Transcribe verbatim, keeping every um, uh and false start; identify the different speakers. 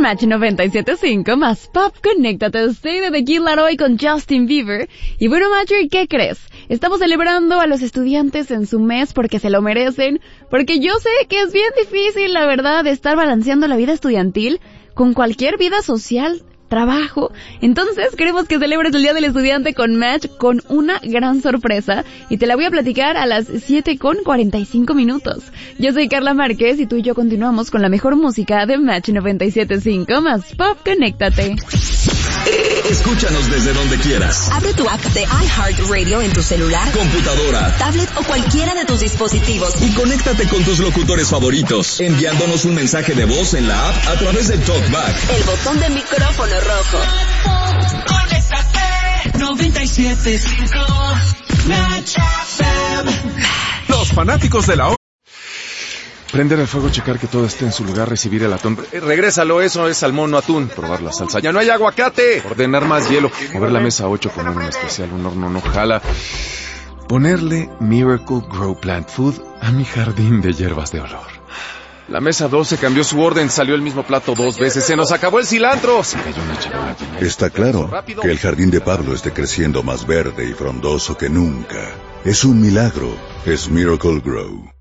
Speaker 1: Match noventa y siete punto cinco, más pop, conéctate. Stay de The Kid Laroi con Justin Bieber. Y bueno, Matcher, ¿qué crees? Estamos celebrando a los estudiantes en su mes porque se lo merecen, porque yo sé que es bien difícil, la verdad, estar balanceando la vida estudiantil con cualquier vida social, trabajo. Entonces queremos que celebres el Día del Estudiante con Match con una gran sorpresa y te la voy a platicar a las siete con cuarenta y cinco minutos. Yo soy Carla Márquez y tú y yo continuamos con la mejor música de Match noventa y siete punto cinco más pop, conéctate.
Speaker 2: Escúchanos desde donde quieras.
Speaker 3: Abre tu app de iHeartRadio en tu celular,
Speaker 2: computadora,
Speaker 3: tablet o cualquiera de tus dispositivos
Speaker 2: y conéctate con tus locutores favoritos, enviándonos un mensaje de voz en la app a través del TalkBack,
Speaker 3: el botón de micrófono rojo.
Speaker 4: Conéctate noventa y siete punto cinco Match F M.
Speaker 5: Los fanáticos de la O. Prender el fuego, checar que todo esté en su lugar, recibir el atún. Eh, regrésalo, eso es salmón, no atún. Probar la salsa. ¡Ya no hay aguacate! Ordenar más hielo. Mover la mesa ocho, poner un especial, un horno no jala. Ponerle Miracle Grow Plant Food a mi jardín de hierbas de olor. La mesa doce cambió su orden, salió el mismo plato dos veces. ¡Se nos acabó el cilantro! Se cayó una charola.
Speaker 6: Está claro que el jardín de Pablo esté creciendo más verde y frondoso que nunca. Es un milagro. Es Miracle Grow.